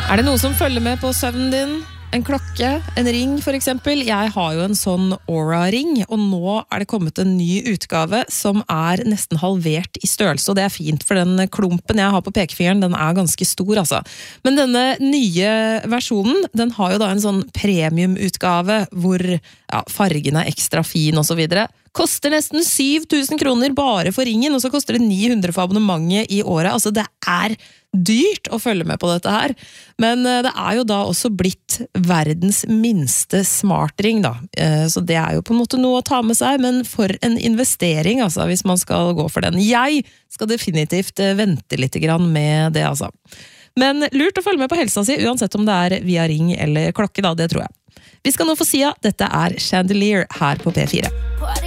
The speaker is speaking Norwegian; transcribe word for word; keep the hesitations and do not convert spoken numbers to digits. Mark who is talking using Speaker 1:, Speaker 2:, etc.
Speaker 1: Er det noe som følger med på søvnen din? En klokke, en ring for eksempel. Jeg har jo en sånn Aura-ring, og nå er det kommet en ny utgave som er nesten halvert i størrelse, og det er fint, for den klumpen jeg har på pekefingeren, den er ganske stor, altså. Men denne nye versjonen, den har jo da en sånn premium-utgave, hvor ja, fargen er ekstra fin og så videre. Koster nesten syv tusen kroner bare for ringen, og så koster det ni hundre for abonnementet i året. Altså, det er dyrt å følge med på dette her. Men det er jo da også blitt verdens minste smartring, da. Så det er jo på en måte noe å ta med seg, men for en investering, altså, hvis man skal gå for den. Jeg skal definitivt vente litt grann med det, altså. Men lurt å følge med på helsa si, uansett om det er via ring eller klokke, da, det tror jeg. Vi skal nå få si at dette er Chandelier her på P fire.